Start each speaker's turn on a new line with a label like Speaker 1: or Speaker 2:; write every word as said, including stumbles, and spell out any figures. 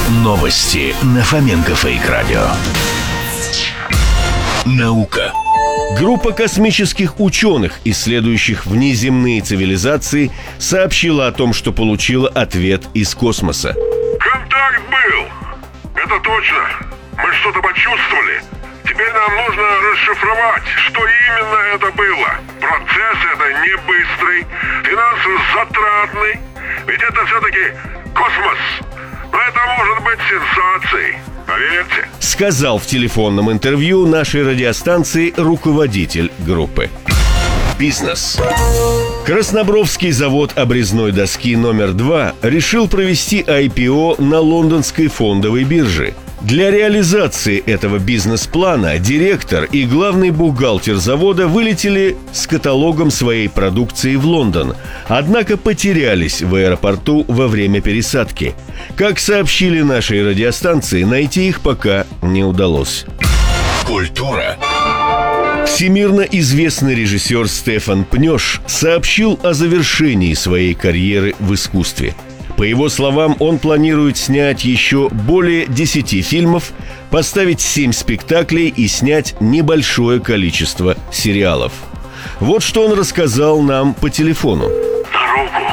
Speaker 1: Новости на Фоменко Фейк Радио. Наука. Группа космических ученых, исследующих внеземные цивилизации, сообщила о том, что получила ответ из космоса.
Speaker 2: Контакт был. Это точно. Мы что-то почувствовали. Теперь нам нужно расшифровать, что именно это было. Процесс это не быстрый, финансово затратный. Ведь это все-таки космос. Но это может быть сенсацией. Поверьте.
Speaker 1: Сказал в телефонном интервью нашей радиостанции руководитель группы. Бизнес. Краснобровский завод обрезной доски номер два решил провести ай пи о на лондонской фондовой бирже. Для реализации этого бизнес-плана директор и главный бухгалтер завода вылетели с каталогом своей продукции в Лондон, однако потерялись в аэропорту во время пересадки. Как сообщили нашей радиостанции, найти их пока не удалось. Культура. Всемирно известный режиссер Стефан Пнёш сообщил о завершении своей карьеры в искусстве. По его словам, он планирует снять еще более десяти фильмов, поставить семь спектаклей и снять небольшое количество сериалов. Вот что он рассказал нам по телефону.
Speaker 2: Дорогу